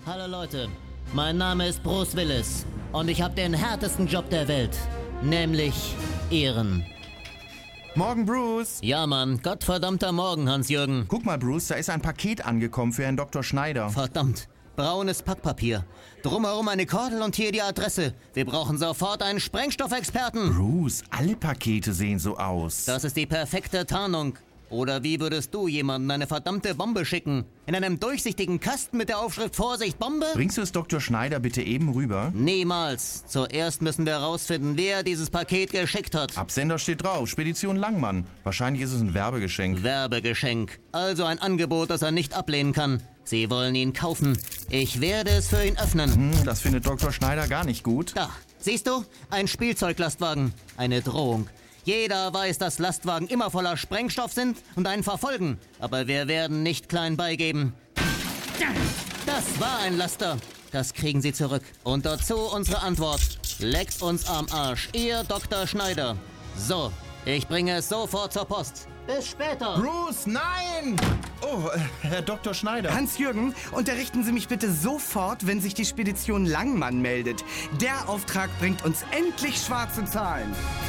Hallo Leute, mein Name ist Bruce Willis und ich habe den härtesten Job der Welt, nämlich Ehren. Morgen, Bruce. Ja, Mann, gottverdammter Morgen, Hans-Jürgen. Guck mal, Bruce, da ist ein Paket angekommen für Herrn Dr. Schneider. Verdammt, braunes Packpapier. Drumherum eine Kordel und hier die Adresse. Wir brauchen sofort einen Sprengstoffexperten. Bruce, alle Pakete sehen so aus. Das ist die perfekte Tarnung. Oder wie würdest du jemanden eine verdammte Bombe schicken? In einem durchsichtigen Kasten mit der Aufschrift Vorsicht, Bombe? Bringst du es Dr. Schneider bitte eben rüber? Niemals. Zuerst müssen wir herausfinden, wer dieses Paket geschickt hat. Absender steht drauf, Spedition Langmann. Wahrscheinlich ist es ein Werbegeschenk. Werbegeschenk. Also ein Angebot, das er nicht ablehnen kann. Sie wollen ihn kaufen. Ich werde es für ihn öffnen. Das findet Dr. Schneider gar nicht gut. Da, siehst du? Ein Spielzeuglastwagen. Eine Drohung. Jeder weiß, dass Lastwagen immer voller Sprengstoff sind und einen verfolgen. Aber wir werden nicht klein beigeben. Das war ein Laster. Das kriegen Sie zurück. Und dazu unsere Antwort. Leckt uns am Arsch, Ihr Dr. Schneider. So, ich bringe es sofort zur Post. Bis später. Bruce, nein! Oh, Herr Dr. Schneider. Hans-Jürgen, unterrichten Sie mich bitte sofort, wenn sich die Spedition Langmann meldet. Der Auftrag bringt uns endlich schwarze Zahlen.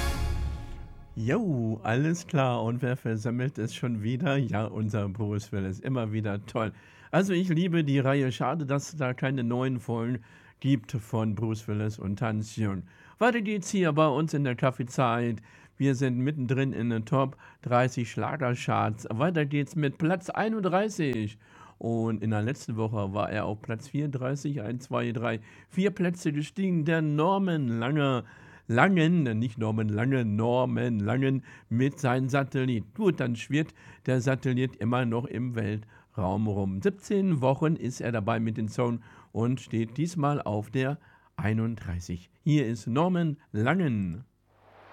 Jo, alles klar. Und wer versammelt es schon wieder? Ja, unser Bruce Willis. Immer wieder toll. Also ich liebe die Reihe. Schade, dass es da keine neuen Folgen gibt von Bruce Willis und Hans-Jürgen. Weiter geht's hier bei uns in der Kaffeezeit. Wir sind mittendrin in den Top 30 Schlagercharts. Weiter geht's mit Platz 31. Und in der letzten Woche war er auf Platz 34. 1, 2, 3, 4 Plätze gestiegen. Der Norman Langen, nicht Norman Lange, Norman Langen mit seinem Satellit. Gut, dann schwirrt der Satellit immer noch im Weltraum rum. 17 Wochen ist er dabei mit dem Song und steht diesmal auf der 31. Hier ist Norman Langen.